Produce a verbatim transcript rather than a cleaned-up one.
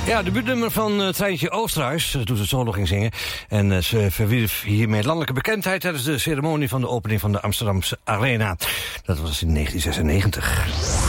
Ja, debuutnummer van uh, Treintje Oosterhuis, toen ze solo ging zingen. En uh, ze verwierf hiermee landelijke bekendheid tijdens de ceremonie van de opening van de Amsterdamse Arena. Dat was in negentien zesennegentig.